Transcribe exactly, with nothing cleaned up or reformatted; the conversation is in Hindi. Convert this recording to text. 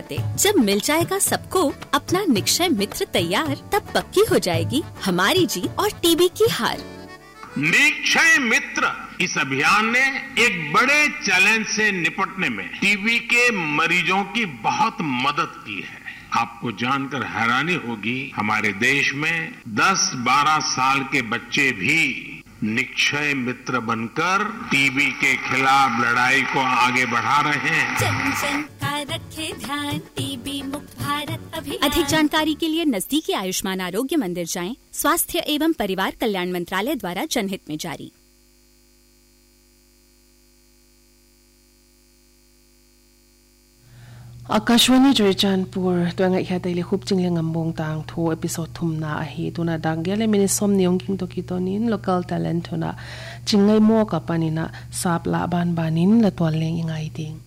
जब मिल जाएगा सबको अपना निक्षय मित्र तैयार, तब पक्की हो जाएगी हमारी जीत और टीबी की हार। निक्षय मित्र इस अभियान ने एक बड़े चैलेंज से निपटने में टीबी के मरीजों की बहुत मदद की है। आपको जानकर हैरानी होगी, हमारे देश में दस बारह साल के बच्चे भी निक्षय मित्र बनकर टीबी के खिलाफ लड़ाई को आगे बढ़ा रहे हैं। जन जन का रखे ध्यान, टीबी मुक्त भारत अभियान। अधिक जानकारी के लिए नजदीकी आयुष्मान आरोग्य मंदिर जाएं। स्वास्थ्य एवं परिवार कल्याण मंत्रालय द्वारा जनहित में जारी। आकाशवाणी चुरचानपुर तुंगा इहा तैले खूब चिंगले ngambong tang tho episode thumna ahi tuna danggele minisom niong king to kitonin local talent na chingai mo ka panina sap la ban banin la toleng ingai ding